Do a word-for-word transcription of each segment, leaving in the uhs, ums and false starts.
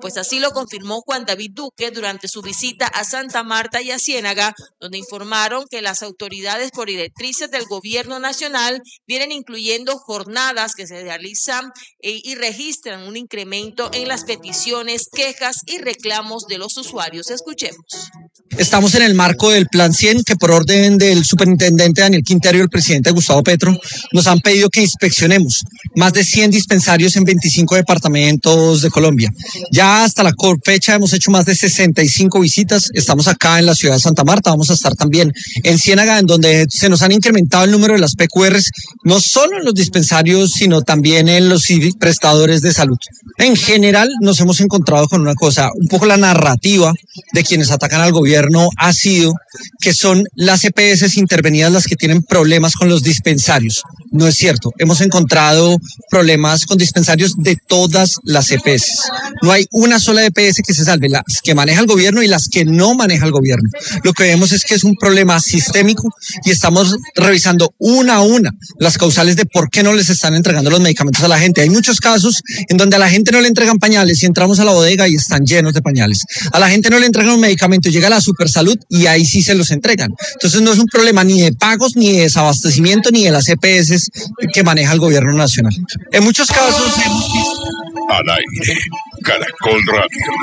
pues así lo confirmó Juan David Duque durante su visita a Santa Marta y a Ciénaga, donde informaron que las autoridades por directrices del gobierno nacional vienen incluyendo jornadas que se realizan e, y registran un incremento en las peticiones, quejas y reclamos de los usuarios. Escuchemos. Estamos en el marco del Plan cien, que por orden del superintendente Daniel Quintero y el presidente Gustavo Petro nos han pedido que inspeccionemos más de cien dispensarios en veinticinco departamentos de Colombia. Ya hasta la fecha hemos hecho más de sesenta y cinco visitas. Estamos acá en la ciudad de Santa Marta, vamos a estar también en Ciénaga, en donde se nos han incrementado el número de las P Q Rs, no solo en los dispensarios, sino también en los prestadores de salud. En general nos hemos encontrado con una cosa, un poco la narrativa de quienes atacan al gobierno ha sido que son las E P S intervenidas las que tienen problemas con los dispensarios. No es cierto, hemos encontrado problemas con dispensarios de todas las E P S. No hay una sola E P S que se salve, las que maneja el gobierno y las que no maneja el gobierno. Lo que vemos es que es un problema sistémico y estamos revisando una a una las causales de por qué no les están entregando los medicamentos a la gente. Hay muchos casos en donde a la gente no le entregan pañales y entramos a la bodega y están llenos de pañales. A la gente no le entregan un medicamento, llega a la Supersalud y ahí sí se los entregan. Entonces no es un problema ni de pagos, ni de desabastecimiento, ni de las E P S que maneja el gobierno nacional. En muchos casos hemos visto... Al aire, Caracol Radio.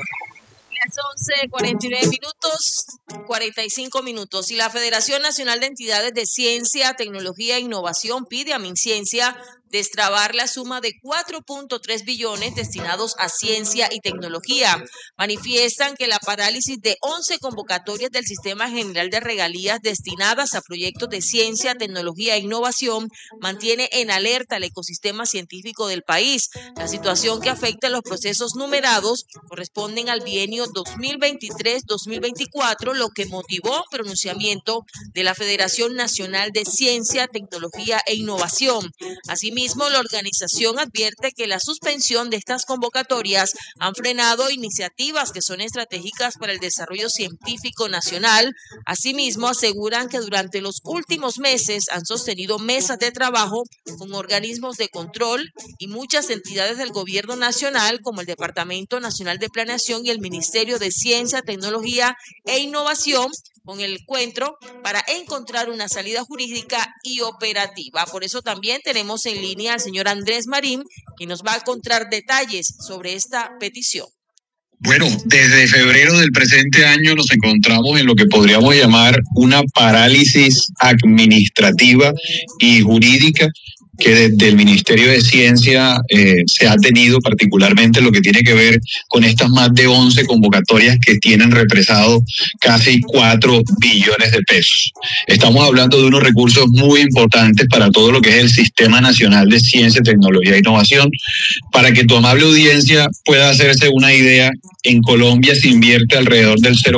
Las once cuarenta y nueve minutos, cuarenta y cinco minutos. Y la Federación Nacional de Entidades de Ciencia, Tecnología e Innovación pide a MinCiencia destrabar la suma de cuatro punto tres billones destinados a ciencia y tecnología. Manifiestan que la parálisis de once convocatorias del Sistema General de Regalías destinadas a proyectos de ciencia, tecnología e innovación mantiene en alerta el ecosistema científico del país. La situación que afecta a los procesos numerados corresponden al bienio dos mil veintitrés dos mil veinticuatro, lo que motivó un pronunciamiento de la Federación Nacional de Ciencia, Tecnología e Innovación. Asimismo, la organización advierte que la suspensión de estas convocatorias han frenado iniciativas que son estratégicas para el desarrollo científico nacional. Asimismo, aseguran que durante los últimos meses han sostenido mesas de trabajo con organismos de control y muchas entidades del gobierno nacional, como el Departamento Nacional de Planeación y el Ministerio de Ciencia, Tecnología e Innovación, con el encuentro para encontrar una salida jurídica y operativa. Por eso también tenemos en línea al señor Andrés Marín, quien nos va a contar detalles sobre esta petición. Bueno, desde febrero del presente año nos encontramos en lo que podríamos llamar una parálisis administrativa y jurídica que desde el Ministerio de Ciencia eh, se ha tenido, particularmente lo que tiene que ver con estas más de once convocatorias que tienen represado casi cuatro billones de pesos. Estamos hablando de unos recursos muy importantes para todo lo que es el Sistema Nacional de Ciencia, Tecnología e Innovación. Para que tu amable audiencia pueda hacerse una idea, en Colombia se invierte alrededor del cero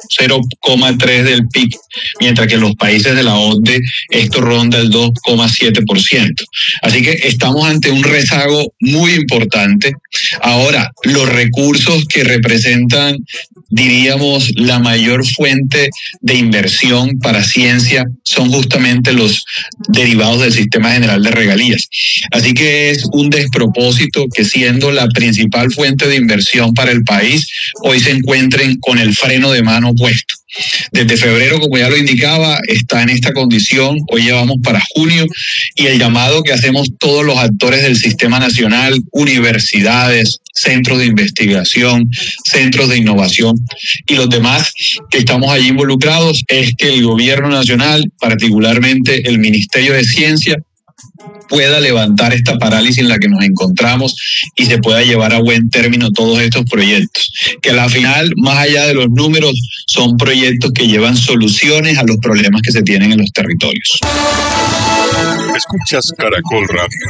coma tres del P I B, mientras que en los países de la O C D E esto ronda el dos coma siete por ciento. Así que estamos ante un rezago muy importante. Ahora, los recursos que representan, diríamos, la mayor fuente de inversión para ciencia son justamente los derivados del Sistema General de Regalías. Así que es un despropósito que, siendo la principal fuente de inversión para el país, hoy se encuentren con el freno de mano puesto. Desde febrero, como ya lo indicaba, está en esta condición. Hoy llevamos para junio y el llamado que hacemos todos los actores del sistema nacional, universidades, centros de investigación, centros de innovación y los demás que estamos allí involucrados, es que el gobierno nacional, particularmente el Ministerio de Ciencia, pueda levantar esta parálisis en la que nos encontramos y se pueda llevar a buen término todos estos proyectos, que a la final, más allá de los números, son proyectos que llevan soluciones a los problemas que se tienen en los territorios. Escuchas Caracol Radio.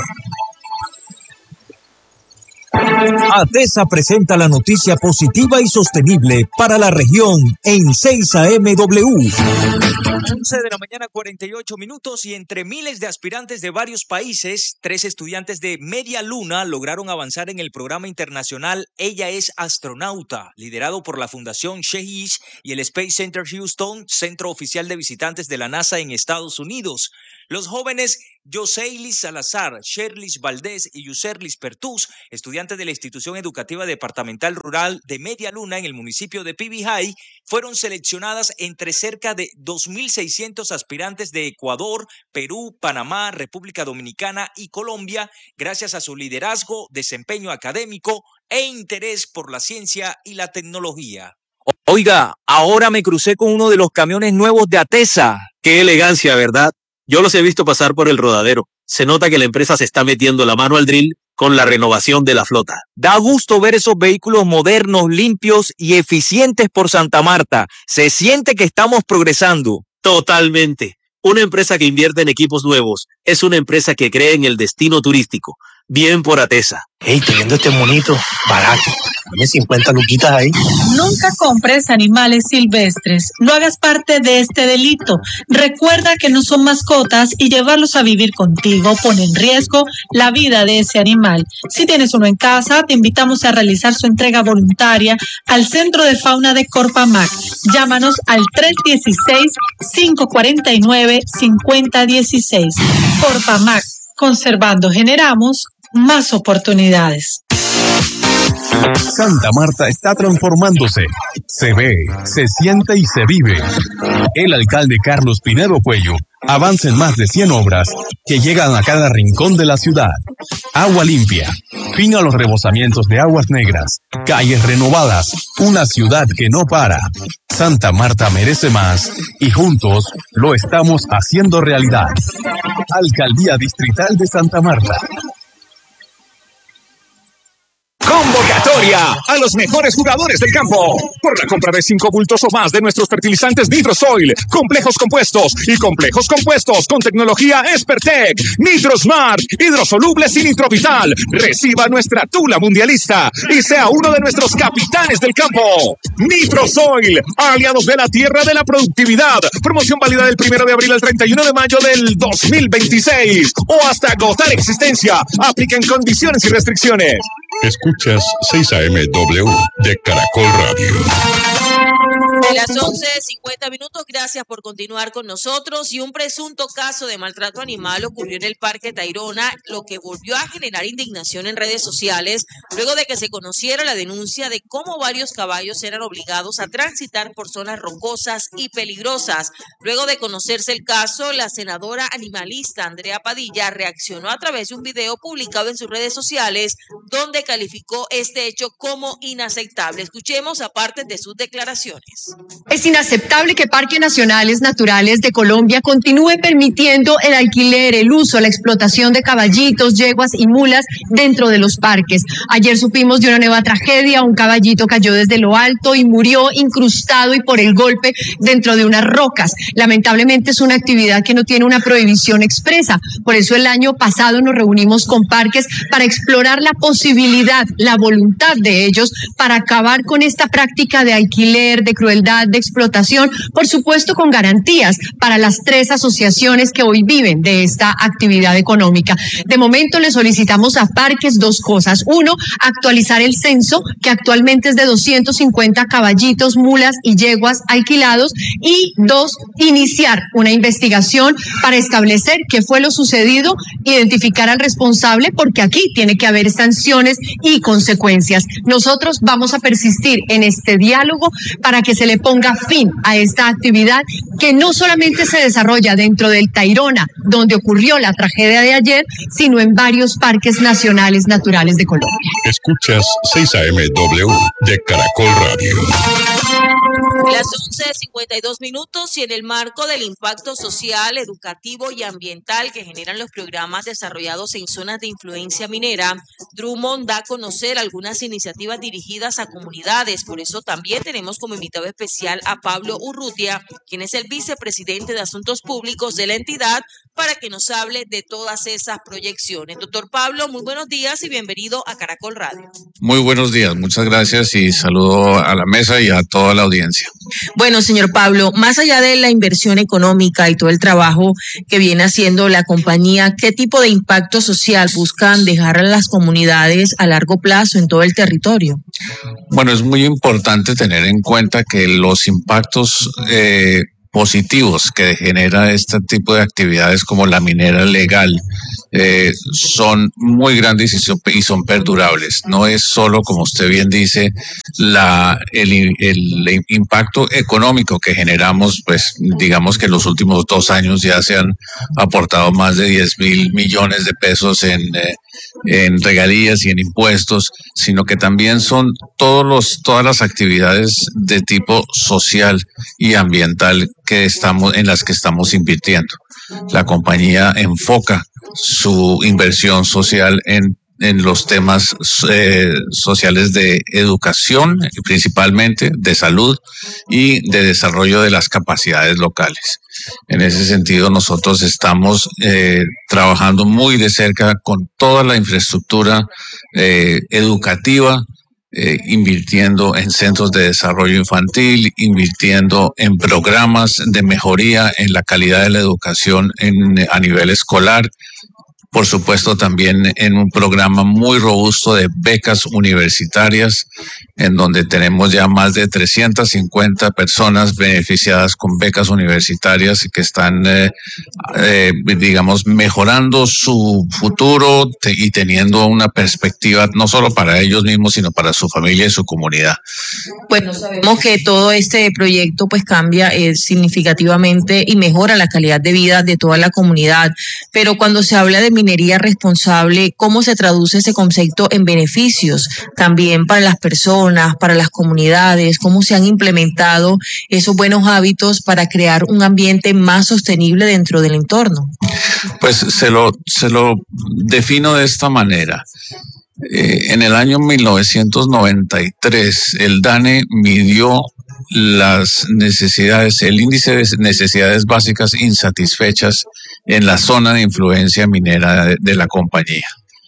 ATESA presenta la noticia positiva y sostenible para la región en seis A M W. once de la mañana, cuarenta y ocho minutos, y entre miles de aspirantes de varios países, tres estudiantes de Media Luna lograron avanzar en el programa internacional Ella es Astronauta, liderado por la Fundación Shehish y el Space Center Houston, centro oficial de visitantes de la NASA en Estados Unidos. Los jóvenes Yoseilis Salazar, Sherlis Valdés y Yuserlis Pertús, estudiantes de la Institución Educativa Departamental Rural de Media Luna en el municipio de Pibijay, fueron seleccionadas entre cerca de dos mil seiscientos aspirantes de Ecuador, Perú, Panamá, República Dominicana y Colombia, gracias a su liderazgo, desempeño académico e interés por la ciencia y la tecnología. Oiga, ahora me crucé con uno de los camiones nuevos de Atesa. Qué elegancia, ¿verdad? Yo los he visto pasar por el rodadero. Se nota que la empresa se está metiendo la mano al drill con la renovación de la flota. Da gusto ver esos vehículos modernos, limpios y eficientes por Santa Marta. Se siente que estamos progresando. Totalmente. Una empresa que invierte en equipos nuevos es una empresa que cree en el destino turístico. Bien por Atesa. Hey, te vendo este monito barato. Dame cincuenta luquitas ahí. Nunca compres animales silvestres. No hagas parte de este delito. Recuerda que no son mascotas y llevarlos a vivir contigo pone en riesgo la vida de ese animal. Si tienes uno en casa, te invitamos a realizar su entrega voluntaria al Centro de Fauna de Corpamac. Llámanos al tres uno seis, cinco cuatro nueve, cinco cero uno seis. Corpamac. Conservando generamos más oportunidades. Santa Marta está transformándose. Se ve, se siente y se vive. El alcalde Carlos Pinedo Cuello avanza en más de cien obras que llegan a cada rincón de la ciudad. Agua limpia, fin a los rebosamientos de aguas negras, calles renovadas, una ciudad que no para. Santa Marta merece más y juntos lo estamos haciendo realidad. Alcaldía Distrital de Santa Marta. Convocatoria a los mejores jugadores del campo. Por la compra de cinco bultos o más de nuestros fertilizantes Nitrosoil, complejos compuestos y complejos compuestos con tecnología Espertec, Nitrosmart, hidrosolubles y Nitrovital. Reciba nuestra tula mundialista y sea uno de nuestros capitanes del campo. Nitrosoil, aliados de la tierra de la productividad. Promoción válida del primero de abril al treinta y uno de mayo del dos mil veintiséis o hasta agotar existencia. Aplican condiciones y restricciones. Escuchas seis A M W de Caracol Radio. De las once cincuenta minutos, gracias por continuar con nosotros. Y un presunto caso de maltrato animal ocurrió en el Parque Tayrona, lo que volvió a generar indignación en redes sociales, luego de que se conociera la denuncia de cómo varios caballos eran obligados a transitar por zonas rocosas y peligrosas. Luego de conocerse el caso, la senadora animalista Andrea Padilla reaccionó a través de un video publicado en sus redes sociales, donde calificó este hecho como inaceptable. Escuchemos a partes de sus declaraciones. Es inaceptable que Parques Nacionales Naturales de Colombia continúe permitiendo el alquiler, el uso, la explotación de caballitos, yeguas y mulas dentro de los parques. Ayer supimos de una nueva tragedia, un caballito cayó desde lo alto y murió incrustado y por el golpe dentro de unas rocas. Lamentablemente es una actividad que no tiene una prohibición expresa. Por eso el año pasado nos reunimos con parques para explorar la posibilidad, la voluntad de ellos para acabar con esta práctica de alquiler, de crueldad, de explotación, por supuesto con garantías para las tres asociaciones que hoy viven de esta actividad económica. De momento le solicitamos a Parques dos cosas. Uno, actualizar el censo, que actualmente es de doscientos cincuenta caballitos, mulas y yeguas alquilados. Y dos, iniciar una investigación para establecer qué fue lo sucedido, identificar al responsable, porque aquí tiene que haber sanciones y consecuencias. Nosotros vamos a persistir en este diálogo para que se le ponga fin a esta actividad que no solamente se desarrolla dentro del Tayrona, donde ocurrió la tragedia de ayer, sino en varios parques nacionales naturales de Colombia. Escuchas seis A M W de Caracol Radio. Las once cincuenta y dos minutos, y en el marco del impacto social, educativo y ambiental que generan los programas desarrollados en zonas de influencia minera, Drummond da a conocer algunas iniciativas dirigidas a comunidades. Por eso también tenemos como invitado especial a Pablo Urrutia, quien es el vicepresidente de Asuntos Públicos de la entidad, para que nos hable de todas esas proyecciones. Doctor Pablo, muy buenos días y bienvenido a Caracol Radio. Muy buenos días, muchas gracias y saludo a la mesa y a toda la audiencia. Bueno, señor Pablo, más allá de la inversión económica y todo el trabajo que viene haciendo la compañía, ¿qué tipo de impacto social buscan dejar a las comunidades a largo plazo en todo el territorio? Bueno, es muy importante tener en cuenta que los impactos eh, positivos que genera este tipo de actividades como la minera legal eh, son muy grandes y son, y son perdurables. No es solo, como usted bien dice, la, el, el impacto económico que generamos, pues digamos que en los últimos dos años ya se han aportado más de diez mil millones de pesos en, eh, en regalías y en impuestos, sino que también son todos los, todas las actividades de tipo social y ambiental que estamos, en las que estamos invirtiendo. La compañía enfoca su inversión social en, en los temas eh, sociales de educación, principalmente de salud y de desarrollo de las capacidades locales. En ese sentido, nosotros estamos eh, trabajando muy de cerca con toda la infraestructura eh, educativa, Eh, invirtiendo en centros de desarrollo infantil, invirtiendo en programas de mejoría en la calidad de la educación en, a nivel escolar. Por supuesto, también en un programa muy robusto de becas universitarias, en donde tenemos ya más de trescientas cincuenta personas beneficiadas con becas universitarias que están, eh, eh, digamos, mejorando su futuro te, y teniendo una perspectiva no solo para ellos mismos, sino para su familia y su comunidad. Bueno, sabemos que todo este proyecto pues cambia eh, significativamente y mejora la calidad de vida de toda la comunidad, pero cuando se habla de minería responsable, ¿cómo se traduce ese concepto en beneficios también para las personas, para las comunidades? ¿Cómo se han implementado esos buenos hábitos para crear un ambiente más sostenible dentro del entorno? Pues se lo, se lo defino de esta manera. Eh, en el año mil novecientos noventa y tres, el DANE midió las necesidades, el índice de necesidades básicas insatisfechas en la zona de influencia minera de, de la compañía.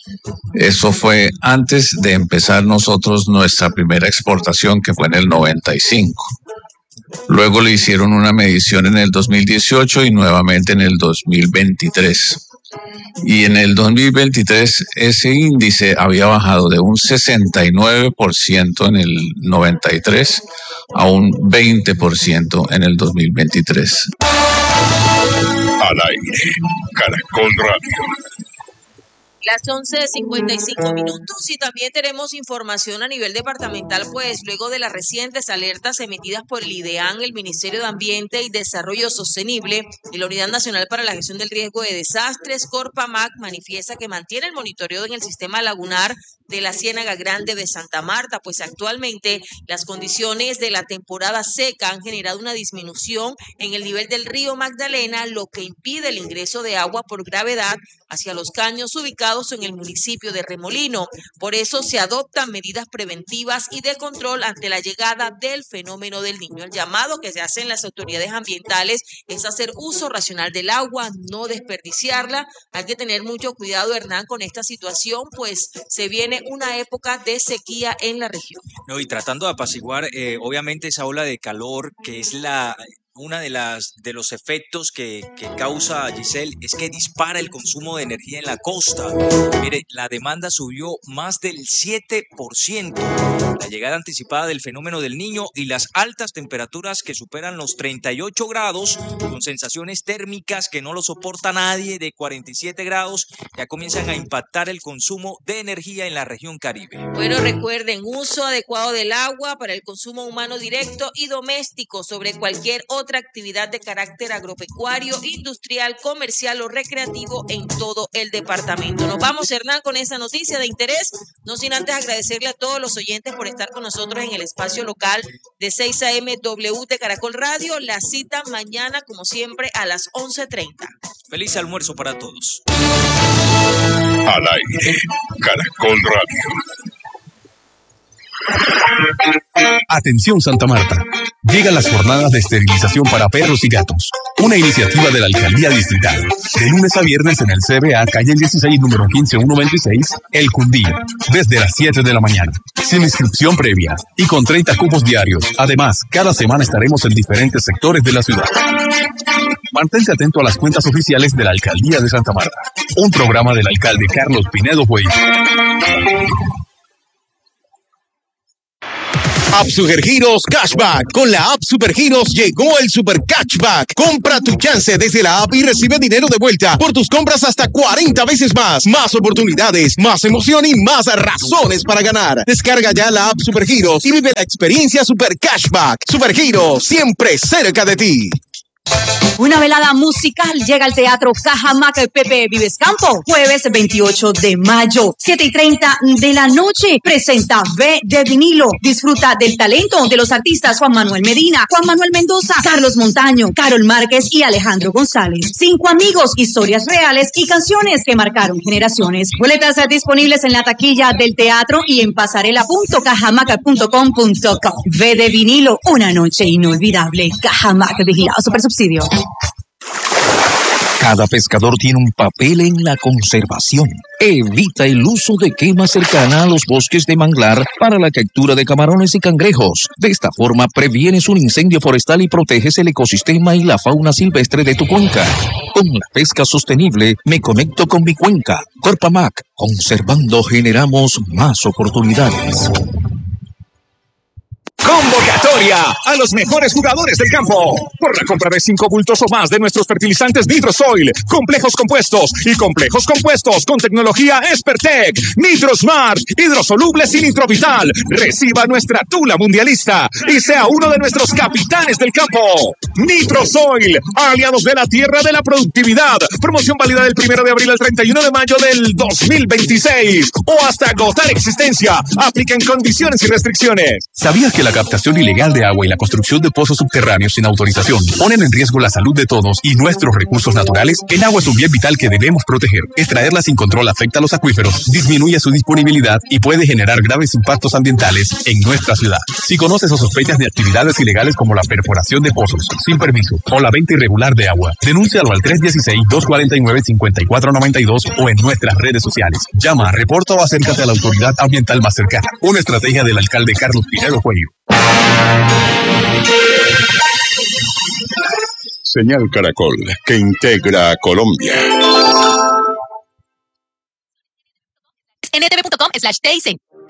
Eso fue antes de empezar nosotros nuestra primera exportación, que fue en el noventa y cinco. Luego le hicieron una medición en el dos mil dieciocho y nuevamente en el dos mil veintitrés. Y en el dos mil veintitrés ese índice había bajado de un sesenta y nueve por ciento en el noventa y tres a un veinte por ciento en el dos mil veintitrés. Al aire, Caracol Radio. Las once cincuenta y cinco minutos y también tenemos información a nivel departamental, pues luego de las recientes alertas emitidas por el IDEAN, el Ministerio de Ambiente y Desarrollo Sostenible y la Unidad Nacional para la Gestión del Riesgo de Desastres, Corpamac, manifiesta que mantiene el monitoreo en el sistema lagunar de la Ciénaga Grande de Santa Marta, pues actualmente las condiciones de la temporada seca han generado una disminución en el nivel del río Magdalena, lo que impide el ingreso de agua por gravedad hacia los caños ubicados en el municipio de Remolino. Por eso se adoptan medidas preventivas y de control ante la llegada del fenómeno del Niño. El llamado que se hacen las autoridades ambientales es hacer uso racional del agua, no desperdiciarla. Hay que tener mucho cuidado, Hernán, con esta situación, pues se viene una época de sequía en la región. No, y tratando de apaciguar, eh, obviamente, esa ola de calor, que es la... Una de las de los efectos que, que causa, Giselle, es que dispara el consumo de energía en la costa. Mire, la demanda subió más del siete por ciento. La llegada anticipada del fenómeno del Niño y las altas temperaturas que superan los treinta y ocho grados, con sensaciones térmicas que no lo soporta nadie, de cuarenta y siete grados, ya comienzan a impactar el consumo de energía en la región Caribe. Bueno, recuerden, uso adecuado del agua para el consumo humano directo y doméstico sobre cualquier otra otra actividad de carácter agropecuario, industrial, comercial o recreativo en todo el departamento. Nos vamos, Hernán, con esa noticia de interés, no sin antes agradecerle a todos los oyentes por estar con nosotros en el espacio local de seis A M W de Caracol Radio. La cita mañana, como siempre, a las once treinta. Feliz almuerzo para todos. Al aire, Caracol Radio. Atención Santa Marta. Llegan las jornadas de esterilización para perros y gatos. Una iniciativa de la Alcaldía Distrital. De lunes a viernes en el C B A, calle dieciséis, número quince mil ciento veintiséis, El Cundí. Desde las siete de la mañana. Sin inscripción previa. Y con treinta cupos diarios. Además, cada semana estaremos en diferentes sectores de la ciudad. Mantente atento a las cuentas oficiales de la Alcaldía de Santa Marta. Un programa del alcalde Carlos Pinedo Cuello. App Supergiros Cashback. Con la App Supergiros llegó el Super Cashback. Compra tu chance desde la app y recibe dinero de vuelta por tus compras hasta cuarenta veces más. Más oportunidades, más emoción y más razones para ganar. Descarga ya la App Supergiros y vive la experiencia Super Cashback. Supergiros, siempre cerca de ti. Una velada musical llega al Teatro Cajamarca Pepe Vives Campo, jueves veintiocho de mayo, siete y treinta de la noche. Presenta V de Vinilo. Disfruta del talento de los artistas Juan Manuel Medina, Juan Manuel Mendoza, Carlos Montaño, Carol Márquez y Alejandro González. Cinco amigos, historias reales y canciones que marcaron generaciones. Boletas disponibles en la taquilla del teatro y en pasarela punto cajamarca punto com punto co. V de Vinilo, una noche inolvidable. Cajamarca, vigilado, super subsidio. Cada pescador tiene un papel en la conservación. Evita el uso de quema cercana a los bosques de manglar para la captura de camarones y cangrejos. De esta forma previenes un incendio forestal y proteges el ecosistema y la fauna silvestre de tu cuenca. Con la pesca sostenible me conecto con mi cuenca. Corpamac, conservando generamos más oportunidades. Convocatoria a los mejores jugadores del campo. Por la compra de cinco bultos o más de nuestros fertilizantes Nitrosoil, complejos compuestos y complejos compuestos con tecnología Espertec, Nitrosmart, hidrosolubles y Nitrovital. Reciba nuestra tula mundialista y sea uno de nuestros capitanes del campo. Nitrosoil, aliados de la tierra de la productividad. Promoción válida del primero de abril al treinta y uno de mayo del dos mil veintiséis o hasta agotar existencia. Aplican condiciones y restricciones. ¿Sabías que la captación ilegal de agua y la construcción de pozos subterráneos sin autorización ponen en riesgo la salud de todos y nuestros recursos naturales? El agua es un bien vital que debemos proteger. Extraerla sin control afecta a los acuíferos, disminuye su disponibilidad y puede generar graves impactos ambientales en nuestra ciudad. Si conoces o sospechas de actividades ilegales como la perforación de pozos sin permiso o la venta irregular de agua, denúncialo al tres uno seis, dos cuatro nueve, cinco cuatro nueve dos o en nuestras redes sociales. Llama, reporta o acércate a la autoridad ambiental más cercana. Una estrategia del alcalde Carlos Pinedo Cuello. Señal Caracol, que integra a Colombia. N T V punto com slash T I C.